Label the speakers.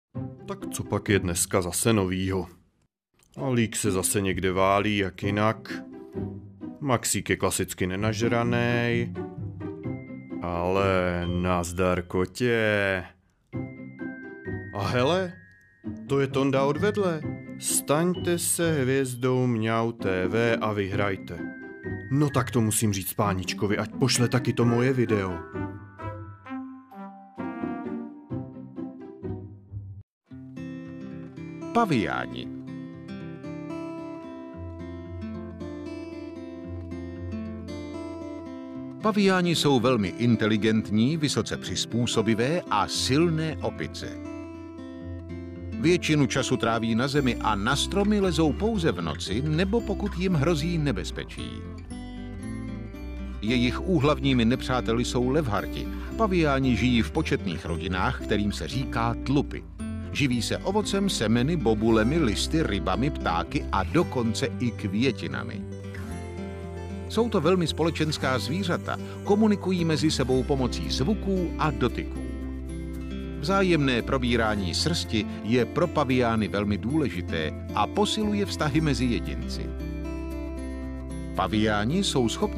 Speaker 1: Tak co pak je dneska zase novýho? Alík se zase někde válí, jak jinak. Maxík je klasicky nenažranej. Ale nazdar kotě. A hele, to je Tonda odvedle. Staňte se hvězdou Mňau TV a vyhrajte. No tak to musím říct páničkovi, ať pošle taky to moje video.
Speaker 2: Paviáni. Paviáni jsou velmi inteligentní, vysoce přizpůsobivé a silné opice. Většinu času tráví na zemi a na stromy lezou pouze v noci nebo pokud jim hrozí nebezpečí. Jejich úhlavními nepřáteli jsou levharti. Paviáni žijí v početných rodinách, kterým se říká tlupy. Živí se ovocem, semeny, bobulemi, listy, rybami, ptáky a dokonce i květinami. Jsou to velmi společenská zvířata, komunikují mezi sebou pomocí zvuků a dotyků. Vzájemné probírání srsti je pro paviány velmi důležité a posiluje vztahy mezi jedinci. Paviáni jsou schopni